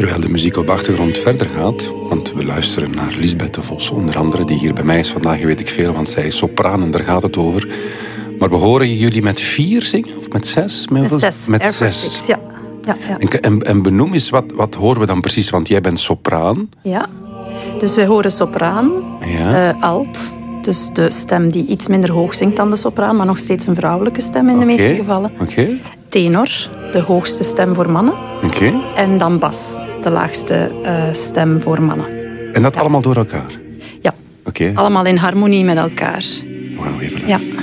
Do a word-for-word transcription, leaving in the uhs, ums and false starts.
Terwijl de muziek op de achtergrond verder gaat, want we luisteren naar Lisbeth de Vos, onder andere, die hier bij mij is vandaag, weet ik veel, want zij is sopraan en daar gaat het over. Maar we horen jullie met vier zingen, of met zes? Met, met zes. Met Air zes. Six, ja. Ja, ja. En, en, en benoem eens, wat, wat horen we dan precies? Want jij bent sopraan. Ja, dus wij horen sopraan, ja. uh, alt. Dus de stem die iets minder hoog zingt dan de sopraan, maar nog steeds een vrouwelijke stem in de okay. meeste gevallen. Okay. Tenor, de hoogste stem voor mannen. Okay. En dan bas, de laagste uh, stem voor mannen. En dat ja. allemaal door elkaar? Ja, okay. allemaal in harmonie met elkaar. We gaan nog even luisteren. Ja.